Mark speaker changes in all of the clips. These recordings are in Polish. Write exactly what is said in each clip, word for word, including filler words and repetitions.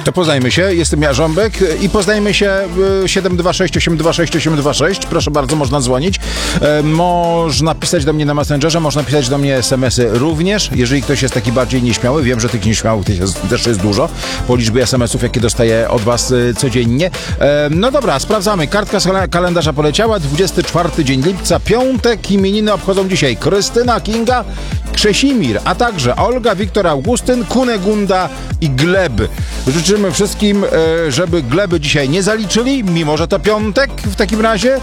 Speaker 1: To poznajmy się, jestem Jarząbek i poznajmy się siedem dwa sześć osiem dwa sześć osiem dwa sześć. Proszę bardzo, można dzwonić. E, można pisać do mnie na Messengerze, można pisać do mnie es em esy również, jeżeli ktoś jest taki bardziej nieśmiały. Wiem, że tych nieśmiałych jest, też jest dużo, po liczbie es em esów, jakie dostaję od was y, codziennie. E, no dobra, sprawdzamy. Kartka z kalendarza poleciała. dwudziesty czwarty dzień lipca, piątek. Imieniny obchodzą dzisiaj Krystyna, Kinga, Krzesimir, a także Olga, Wiktor, Augustyn, Kunegunda i Gleb. Życzymy wszystkim, żeby Gleby dzisiaj nie zaliczyli, mimo że to piątek w takim razie.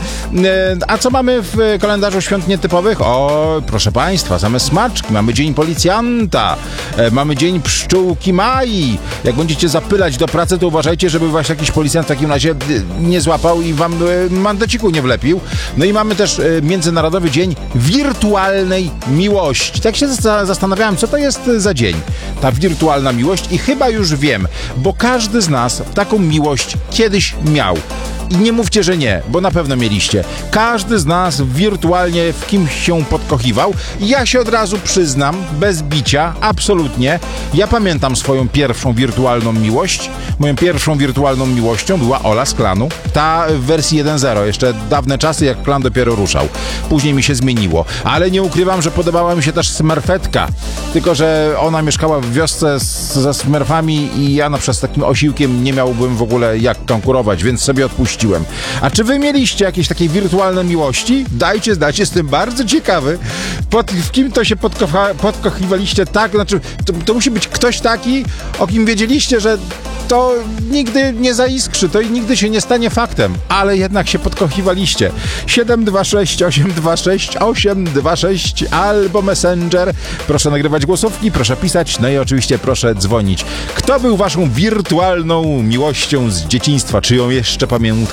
Speaker 1: A co mamy w kalendarzu świąt nietypowych? O, proszę Państwa, same smaczki. Mamy Dzień Policjanta, mamy Dzień Pszczółki Mai. Jak będziecie zapylać do pracy, to uważajcie, żeby was jakiś policjant w takim razie nie złapał i wam mandeciku nie wlepił. No i mamy też Międzynarodowy Dzień Wirtualnej Miłości. Tak się zastanawiałem, co to jest za dzień, ta wirtualna miłość, i chyba już wiem, bo każdy z nas taką miłość kiedyś miał. I nie mówcie, że nie, bo na pewno mieliście. Każdy z nas wirtualnie w kimś się podkochiwał. Ja się od razu przyznam, bez bicia, absolutnie. Ja pamiętam swoją pierwszą wirtualną miłość. Moją pierwszą wirtualną miłością była Ola z Klanu. Ta w wersji jeden zero, jeszcze dawne czasy, jak Klan dopiero ruszał. Później mi się zmieniło. Ale nie ukrywam, że podobała mi się też Smurfetka. Tylko że ona mieszkała w wiosce z, ze Smurfami i ja no, przez takim osiłkiem nie miałbym w ogóle jak konkurować, więc sobie odpuściłem. A czy wy mieliście jakieś takie wirtualne miłości? Dajcie znać, jestem bardzo ciekawy. Pod, w kim to się podkocha, podkochiwaliście tak? Znaczy, to, to musi być ktoś taki, o kim wiedzieliście, że to nigdy nie zaiskrzy, to i nigdy się nie stanie faktem, ale jednak się podkochiwaliście. siedem dwa sześć osiem dwa sześć osiem dwa sześć albo Messenger. Proszę nagrywać głosówki, proszę pisać, no i oczywiście proszę dzwonić. Kto był waszą wirtualną miłością z dzieciństwa? Czy ją jeszcze pamiętacie?